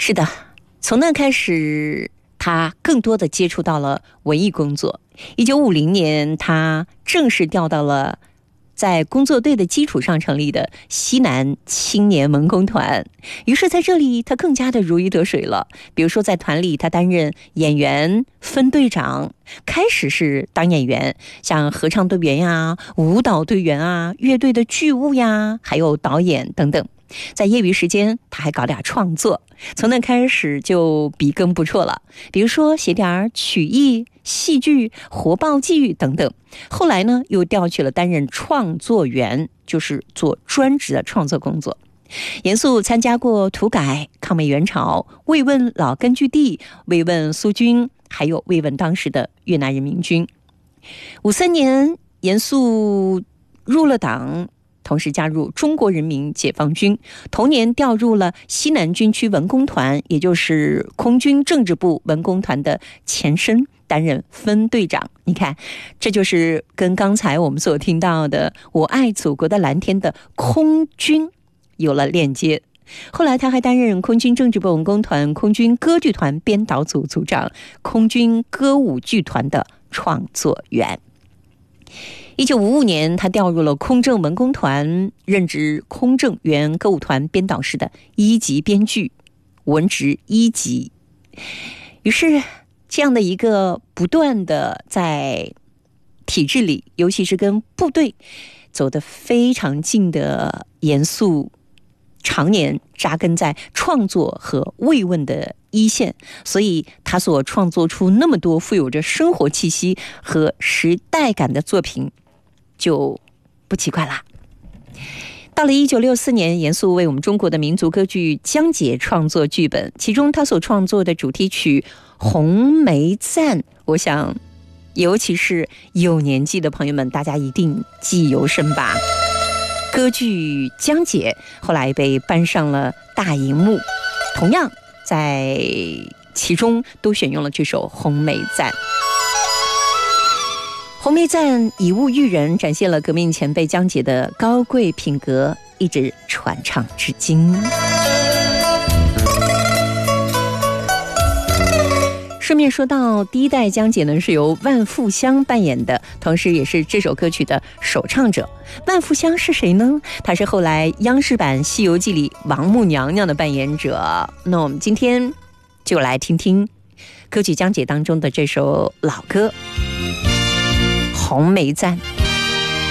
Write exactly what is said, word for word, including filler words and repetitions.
是的，从那开始他更多的接触到了文艺工作。一九五零年他正式调到了在工作队的基础上成立的西南青年文工团，于是在这里他更加的如鱼得水了。比如说在团里他担任演员分队长，开始是当演员，像合唱队员呀、舞蹈队员啊、乐队的剧务呀，还有导演等等。在业余时间他还搞点创作，从那开始就笔耕不辍了，比如说写点曲艺、戏剧、活报剧等等。后来呢又调去了担任创作员，就是做专职的创作工作。严肃参加过土改、抗美援朝、慰问老根据地、慰问苏军，还有慰问当时的越南人民军。五三年严肃入了党，同时加入中国人民解放军，同年调入了西南军区文工团，也就是空军政治部文工团的前身，担任分队长。你看，这就是跟刚才我们所听到的我爱祖国的蓝天的空军有了链接。后来他还担任空军政治部文工团空军歌剧团编导组组长，空军歌舞剧团的创作员。一九五五年他调入了空政文工团，任职空政原歌舞团编导室的一级编剧，文职一级。于是这样的一个不断的在体制里，尤其是跟部队走得非常近的严肃，常年扎根在创作和慰问的一线，所以他所创作出那么多富有着生活气息和时代感的作品就不奇怪啦。到了一九六四年，严肃为我们中国的民族歌剧《江姐》创作剧本，其中他所创作的主题曲《红梅赞》，我想尤其是有年纪的朋友们，大家一定记忆犹深吧。歌剧《江姐》后来被搬上了大荧幕，同样在其中都选用了这首《红梅赞》。红梅赞以物喻人，展现了革命前辈江姐的高贵品格，一直传唱至今。顺便说到，第一代江姐呢是由万富香扮演的，同时也是这首歌曲的首唱者。万富香是谁呢？她是后来央视版《西游记》里王母娘娘的扮演者。那我们今天就来听听歌曲《江姐》当中的这首老歌《红梅赞》。